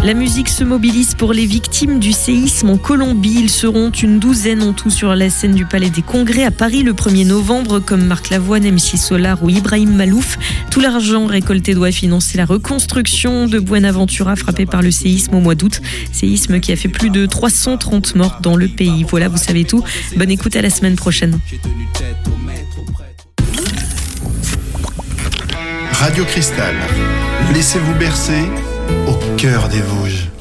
La musique se mobilise pour les victimes du séisme en Colombie. Ils seront une douzaine en tout sur la scène du Palais des Congrès à Paris le 1er novembre, comme Marc Lavoine, MC Solar ou Ibrahim Malouf. Tout l'argent récolté doit financer la reconstruction de Buenaventura, frappé par le séisme au mois d'août. Séisme qui a fait plus de 330 morts dans le pays. Voilà, vous savez tout. Bonne écoute, à la semaine prochaine. Radio Cristal, laissez-vous bercer au cœur des Vosges.